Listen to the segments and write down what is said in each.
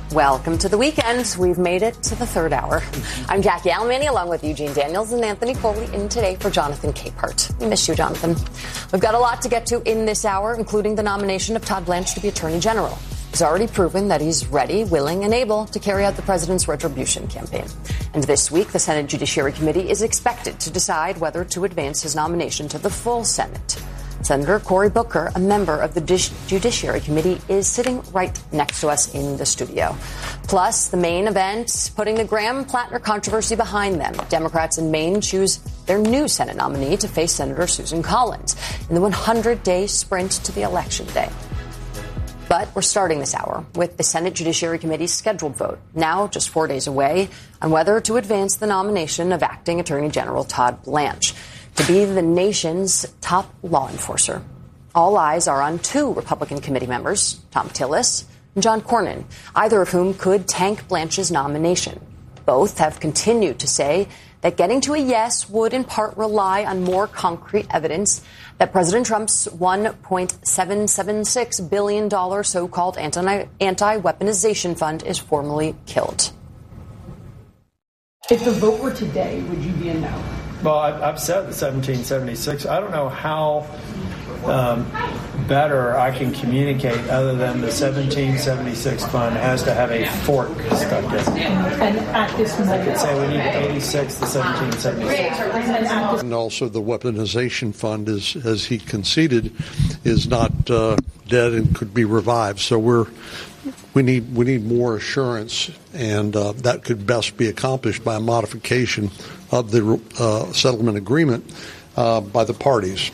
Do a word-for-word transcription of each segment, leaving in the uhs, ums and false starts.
Welcome to the weekend. We've made it to the third hour. I'm Jackie Alamany, along with Eugene Daniels and Anthony Foley, in today for Jonathan Capehart. We miss you, Jonathan. We've got a lot to get to in this hour, including the nomination of Todd Blanche to be Attorney General. He's already proven that he's ready, willing, and able to carry out the president's retribution campaign. And this week, the Senate Judiciary Committee is expected to decide whether to advance his nomination to the full Senate. Senator Cory Booker, a member of the Judiciary Committee, is sitting right next to us in the studio. Plus, the main event, putting the Graham-Plattner controversy behind them. Democrats in Maine choose their new Senate nominee to face Senator Susan Collins in the hundred day sprint to the election day. But we're starting this hour with the Senate Judiciary Committee's scheduled vote, now just four days away, on whether to advance the nomination of Acting Attorney General Todd Blanche to be the nation's top law enforcer. All eyes are on two Republican committee members, Thom Tillis and John Cornyn, either of whom could tank Blanche's nomination. Both have continued to say that getting to a yes would in part rely on more concrete evidence that President Trump's one point seven seven six billion dollars so-called anti- anti-weaponization fund is formally killed. If the vote were today, would you be a no? Well, I've said the seventeen seventy-six. I don't know how um, better I can communicate other than the seventeen seventy-six fund has to have a fork stuck in it. And at this moment, I could say we need eighty-six, the seventeen seventy-six. And also the weaponization fund, is, as he conceded, is not uh, dead and could be revived. So we're we need we need more assurance, and uh, that could best be accomplished by a modification of the uh, settlement agreement uh, by the parties.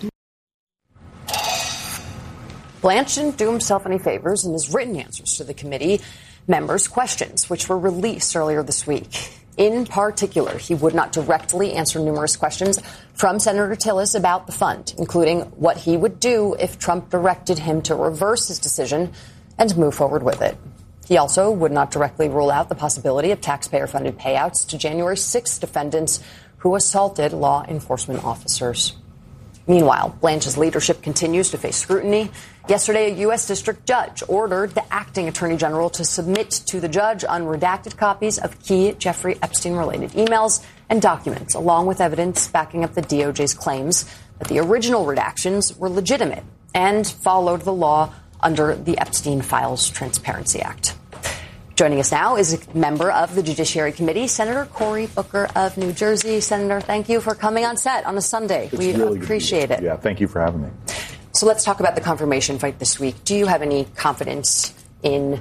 Blanche didn't do himself any favors in his written answers to the committee members' questions, which were released earlier this week. In particular, he would not directly answer numerous questions from Senator Tillis about the fund, including what he would do if Trump directed him to reverse his decision and move forward with it. He also would not directly rule out the possibility of taxpayer-funded payouts to January sixth defendants who assaulted law enforcement officers. Meanwhile, Blanche's leadership continues to face scrutiny. Yesterday, a U S district judge ordered the acting attorney general to submit to the judge unredacted copies of key Jeffrey Epstein-related emails and documents, along with evidence backing up the D O J's claims that the original redactions were legitimate and followed the law under the Epstein Files Transparency Act. Joining us now is a member of the Judiciary Committee, Senator Cory Booker of New Jersey. Senator, thank you for coming on set on a Sunday. It's we really appreciate it. Yeah, thank you for having me. So let's talk about the confirmation fight this week. Do you have any confidence in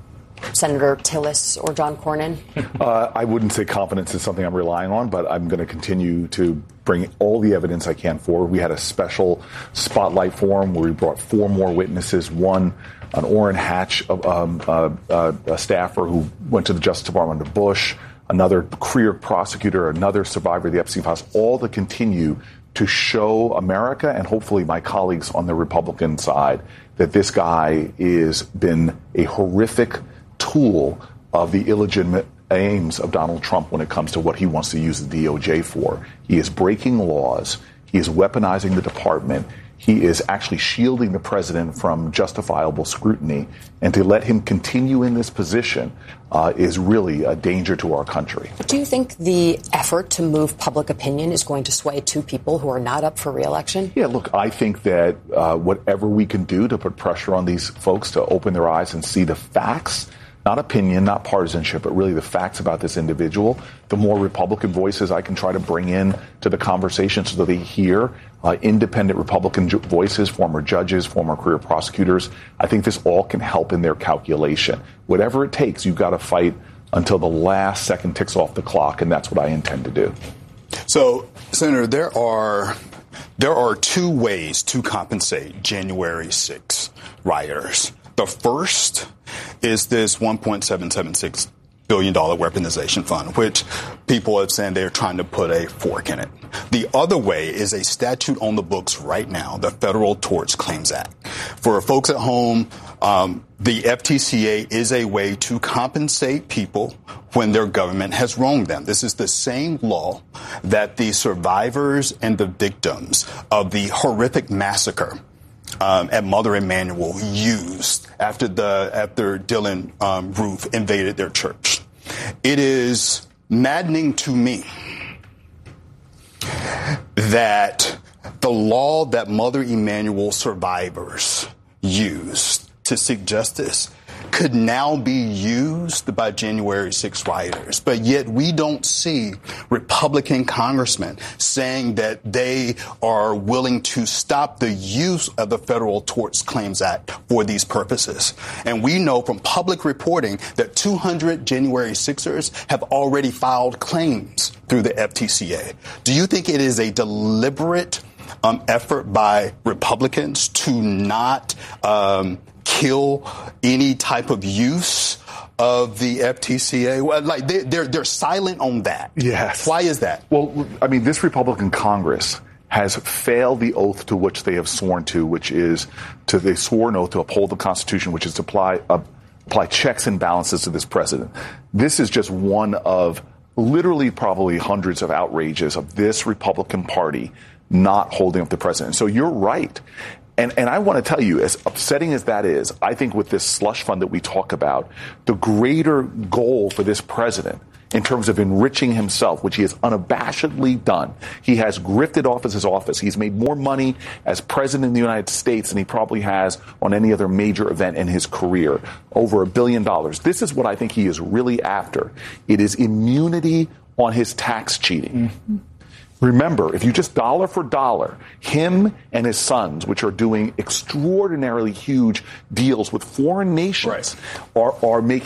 Senator Tillis or John Cornyn? Uh, I wouldn't say confidence is something I'm relying on, but I'm going to continue to bring all the evidence I can forward. We had a special spotlight forum where we brought four more witnesses. One, an Orrin Hatch um, uh, uh, a staffer who went to the Justice Department under Bush, another career prosecutor, another survivor of the Epstein Files, all to continue to show America and hopefully my colleagues on the Republican side that this guy has been a horrific tool of the illegitimate aims of Donald Trump when it comes to what he wants to use the D O J for. He is breaking laws. He is weaponizing the department. He is actually shielding the president from justifiable scrutiny. And to let him continue in this position uh, is really a danger to our country. Do you think the effort to move public opinion is going to sway two people who are not up for re-election? Yeah, look, I think that uh, whatever we can do to put pressure on these folks to open their eyes and see the facts, not opinion, not partisanship, but really the facts about this individual, the more Republican voices I can try to bring in to the conversation so that they hear uh, independent Republican ju- voices, former judges, former career prosecutors. I think this all can help in their calculation. Whatever it takes, you've got to fight until the last second ticks off the clock, and that's what I intend to do. So, Senator, there are there are two ways to compensate January sixth rioters. The first is this one point seven seven six billion dollars weaponization fund, which people have said they're trying to put a fork in it. The other way is a statute on the books right now, the Federal Tort Claims Act. For folks at home, um, the F T C A is a way to compensate people when their government has wronged them. This is the same law that the survivors and the victims of the horrific massacre um, at Mother Emanuel used after the after Dylan um, Roof invaded their church. It is maddening to me that the law that Mother Emanuel survivors used to seek justice could now be used by January sixth rioters. But yet we don't see Republican congressmen saying that they are willing to stop the use of the Federal Tort Claims Act for these purposes. And we know from public reporting that two hundred January sixers have already filed claims through the F T C A. Do you think it is a deliberate um, effort by Republicans to not um, kill any type of use of the F T C A? Well, like they, they're they're silent on that. Yes. Why is that? Well, I mean, this Republican Congress has failed the oath to which they have sworn to, which is to they swore an oath to uphold the Constitution, which is to apply uh, apply checks and balances to this president. This is just one of literally probably hundreds of outrages of this Republican Party not holding up the president. So you're right. And, and I want to tell you, as upsetting as that is, I think with this slush fund that we talk about, the greater goal for this president in terms of enriching himself, which he has unabashedly done, he has grifted off as his office. He's made more money as president of the United States than he probably has on any other major event in his career, over a billion dollars. This is what I think he is really after. It is immunity on his tax cheating. Mm-hmm. Remember, if you just dollar for dollar, him and his sons, which are doing extraordinarily huge deals with foreign nations, right. are, are making